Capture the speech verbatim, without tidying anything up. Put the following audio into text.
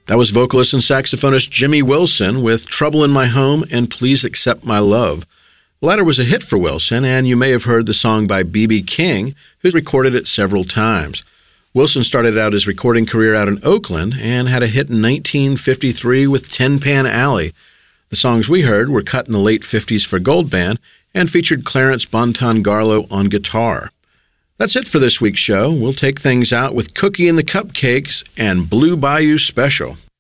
That was vocalist and saxophonist Jimmy Wilson with Trouble in My Home and Please Accept My Love. The latter was a hit for Wilson, and you may have heard the song by B B King, who recorded it several times. Wilson started out his recording career out in Oakland and had a hit in nineteen fifty-three with Tin Pan Alley. The songs we heard were cut in the late fifties for Gold Band and featured Clarence Bonton-Garlow on guitar. That's it for this week's show. We'll take things out with Cookie and the Cupcakes and Blue Bayou Special.